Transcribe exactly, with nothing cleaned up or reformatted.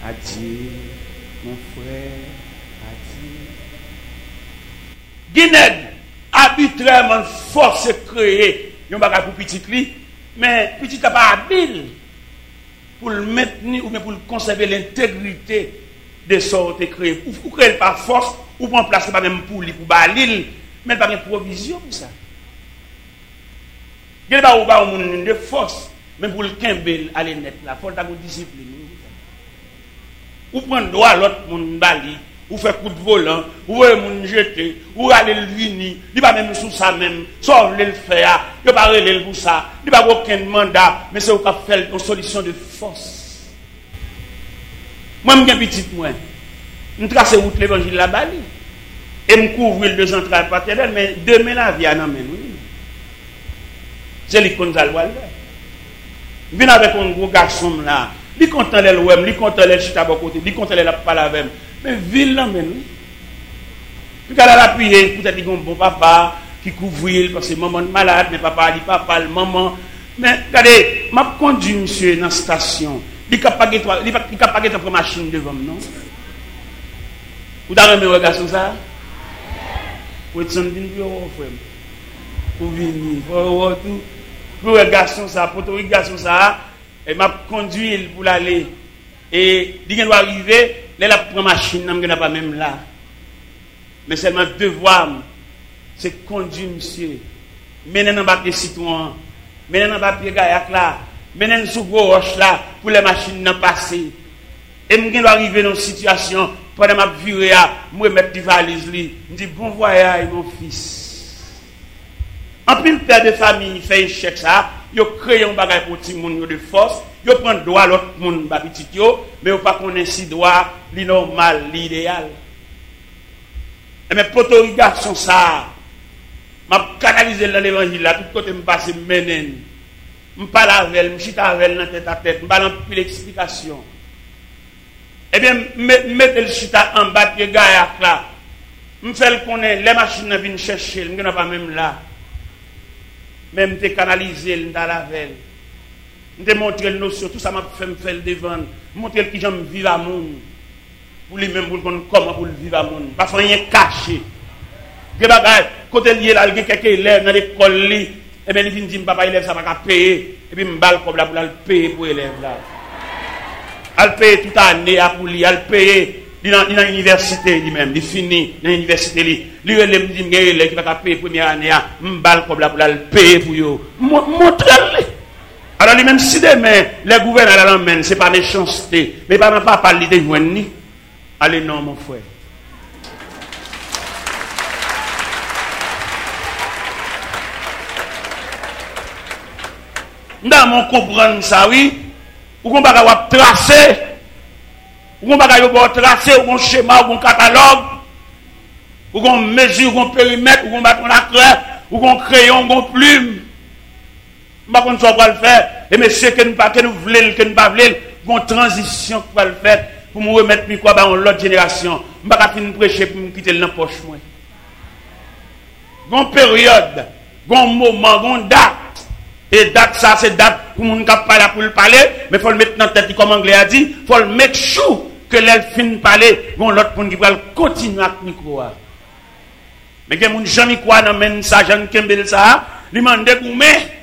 Adieu, mon frère, adieu. Guinée, arbitrairement, force créer, yon bagay pour petit li, mais petit n'a pas habile pour le maintenir ou bien pour le conserver l'intégrité de sortes créé. Ou créer par force, ou prendre place pas même pour lui, pour balil, mais pas de provision pour ça. Il n'y a pas de force, même pour le kembel aller net là, il faut avoir une discipline. Ou prendre droit à l'autre monde bali, ou faire coup de volant, ou aller moun jeter, ou aller le vini, il pas même sous ça même, sauf le faire, il pas relé pour ça, il pas aucun mandat, mais c'est au cap faire une solution de force. Moi m'gen petite moi, me tracer route l'évangile la bali et me couvrir deux entrailles paternelles, mais demain la vie en amène oui. C'est l'icône d'Alwal. Je viens avec un gros garçon là. Il content les l'ouem, il content les chita à côté, il content les la parler avec. Mais ville là men oui. Puis quand elle a appuyé, peut-être qu'il y a un bon papa qui couvre parce que maman est malade, mais papa dit papa, le maman. Mais regardez, m'a conduit monsieur dans la station. Il n'a pas de prendre machine devant non. Vous avez un garçon ça? Vous êtes un bureau frère. Pour venir, pour tout. Pour un garçon ça, pour un garçon ça, et m'a conduit pour aller. Et il doit arriver, là la prend machine, n'a pas même là. Mais seulement devoir, c'est conduire monsieur. Mener dans papier citron, mener dans papier gaillac là, mener sous gros roche là, pour les machines n'en passer. Et je dois arriver dans une situation, pendant ma virée, je mettre des valises, je dis bon voyage mon fils. En plus, le père de famille fait échec ça, il crée un bagage pour tout le monde de force, il prend droit l'autre monde petit mais il pas connaître si droit, li normal, l'idéal. Et mais poto garçon ça, m'a canaliser dans l'évangile là, tout côté me passe menen. Me parle avec elle, me chita avec elle dans tête à tête, me parle en plus d'explication. Eh bien, mettez le chita en bas de gaillac là. Me fait le connaître, les machines viennent chercher, me n'a pas même là. Même te canaliser dans la veille. Je te montrer le notion, tout ça m'a fait me faire devant. Montrer qui j'aime vivre à monde. Pour lui-même, pour le comment pour le vivre à monde. Pas rien caché. Des bagages, côté lié là, il y a quelques élèves dans l'école, et bien il vient dire, papa, élève, ça va pas payer. Et puis, je me balle comme là pour le payer pour l'élève là. Elle paye toute l'année pour lui, elle paye. Il est dans l'université lui-même, il finit dans l'université. Il lui dit qu'il ne va pas payer la première année, il balle comme là pour le payer pour lui. Montrez-le. Alors lui-même, si demain, les gouverneurs l'emmènent, ce n'est pas méchanceté, mais pas pas parler de joindre. Allez, non, mon frère. Dans mon comprendre ça, oui, ou qu'on va tracer. Ou on va tracer, ou un schéma, ou un catalogue, ou on mesure, ou un périmètre, ou on va la craie, ou un crayon, ou une plume. Je ne sais pas ce qu'on va le faire. Et monsieur, que nous ne voulons que nous ne voulons pas, une transition qu'on va le faire pour me remettre mi quoi dans l'autre génération. Je ne vais pas finir de prêcher pour me quitter dans la poche. Une période, un moment, une date. Et date, ça, c'est date pour nous parler pour le parler, mais il faut le mettre dans la tête, comme l'anglais a dit, il faut le mettre chou que l'elle finit de parler, bon, l'autre pour qui va continuer avec le micro. Mais il y a des gens qui croient dans ça, Jean Kembel, ça, lui demande gourmet,